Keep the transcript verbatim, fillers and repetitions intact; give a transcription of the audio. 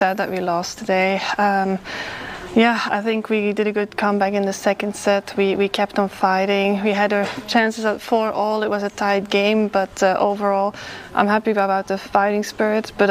Sad that we lost today. Um, yeah, I think we did a good comeback in the second set. We we kept on fighting. We had our chances at four all. It was a tight game, but uh, overall, I'm happy about the fighting spirit. But